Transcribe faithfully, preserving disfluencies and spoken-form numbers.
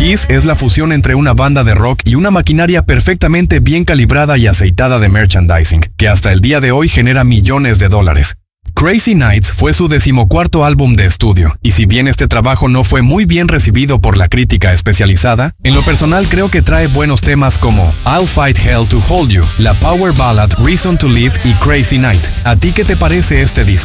Kiss es la fusión entre una banda de rock y una maquinaria perfectamente bien calibrada y aceitada de merchandising, que hasta el día de hoy genera millones de dólares. Crazy Nights fue su decimocuarto álbum de estudio, y si bien este trabajo no fue muy bien recibido por la crítica especializada, en lo personal creo que trae buenos temas como I'll Fight Hell to Hold You, la power ballad Reason to Live y Crazy Night. ¿A ti qué te parece este disco?